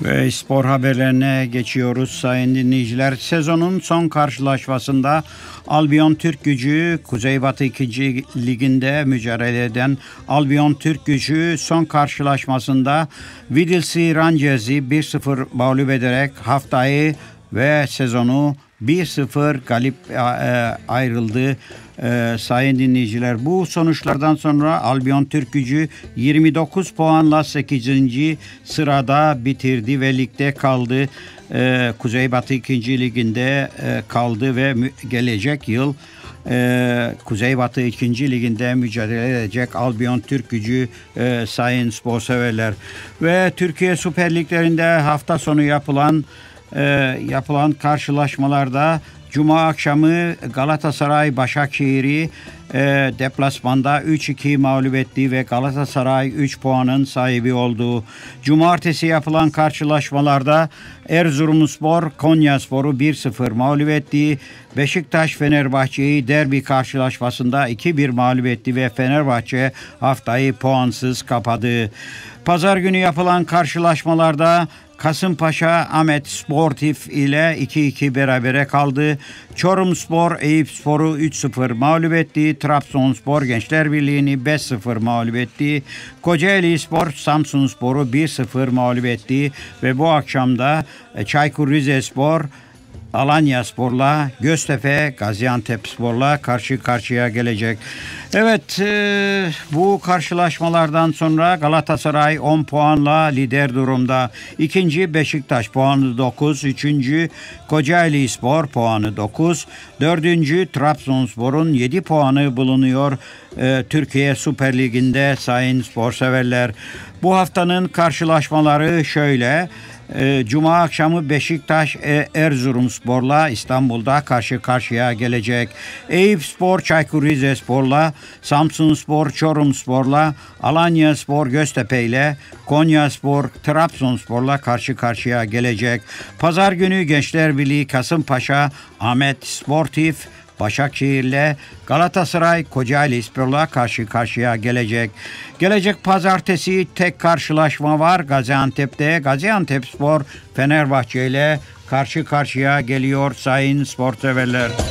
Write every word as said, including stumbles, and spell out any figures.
Ve spor haberlerine geçiyoruz sayın dinleyiciler. Sezonun son karşılaşmasında Albion Türkgücü Kuzeybatı ikinci Ligi'nde mücadele eden Albion Türkgücü son karşılaşmasında Vidilsi Rangers'i bir sıfır mağlup ederek haftayı ve sezonu bir sıfır galip ayrıldı. Ee, sayın dinleyiciler, bu sonuçlardan sonra Albion Türkgücü yirmi dokuz puanla sekizinci sırada bitirdi ve ligde kaldı. Ee, Kuzeybatı ikinci Ligi'nde e, kaldı ve mü- gelecek yıl e, Kuzeybatı ikinci Ligi'nde mücadele edecek Albion Türkgücü e, sayın spor severler. Ve Türkiye Süper Liglerinde hafta sonu yapılan e, yapılan karşılaşmalarda Cuma akşamı Galatasaray Başakşehir'i e, deplasmanda üç iki mağlup etti ve Galatasaray üç puanın sahibi oldu. Cumartesi yapılan karşılaşmalarda Erzurumspor Konyaspor'u bir sıfır mağlup etti. Beşiktaş Fenerbahçe'yi derbi karşılaşmasında iki bir mağlup etti ve Fenerbahçe haftayı puansız kapadı. Pazar günü yapılan karşılaşmalarda Kasımpaşa Ahmet Sportif ile iki iki berabere kaldı. Çorumspor Eyüpspor'u üç sıfır mağlup etti. Trabzonspor Gençler Birliği'ni beş sıfır mağlup etti. Kocaelispor Samsunspor'u bir sıfır mağlup etti ve bu akşamda Çaykur Rizespor Alanyaspor'la, Göztepe Gaziantepspor'la karşı karşıya gelecek. Evet, e, bu karşılaşmalardan sonra Galatasaray on puanla lider durumda. İkinci Beşiktaş puanı dokuz, üçüncü Kocaelispor puanı dokuz, dördüncü Trabzonspor'un yedi puanı bulunuyor. E, Türkiye Süper Ligi'nde sayın spor severler. Bu haftanın karşılaşmaları şöyle. Cuma akşamı Beşiktaş Erzurumspor'la İstanbul'da karşı karşıya gelecek. Eyüpspor Çaykur Rizespor'la, Samsunspor Çorumspor'la, Alanyaspor Göztepe ile, Konyaspor Trabzonspor'la karşı karşıya gelecek. Pazar günü Gençler Birliği Kasımpaşa Ahmet Sportif Başakşehir'le, Galatasaray Kocaelispor'la karşı karşıya gelecek. Gelecek pazartesi tek karşılaşma var Gaziantep'te. Gaziantepspor Fenerbahçe ile karşı karşıya geliyor sayın spor severler.